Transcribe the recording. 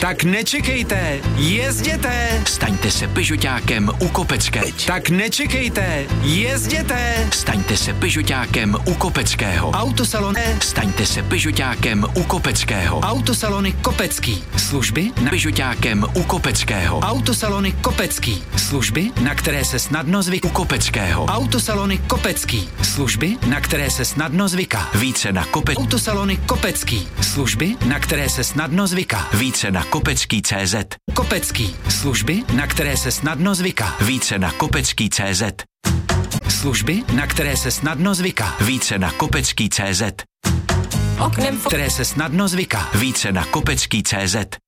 Tak nečekejte, jezděte. Staňte se Peugeotákem u Kopecké. Tak nečekejte, jezděte. Staňte se Peugeotákem u Kopeckého. Autosalon Staňte se Peugeotákem u Kopeckého. Autosalony Kopecký. Služby na Peugeotákem u Kopeckého. Autosalony Kopecký. Služby, na které se snadno zvyká. U Kopeckého. Autosalony Kopecký. Služby, na které se snadno zvyká. Více na Autosalony Kopecký. Služby, na které se snadno zvyká. Více na kopecký.cz. Kopecký. Služby, na které se snadno zvyká. Více na kopecký.cz. Služby, na které se snadno zvyká. Více na kopecký.cz. Které se snadno zvyká. Více na kopecký.cz.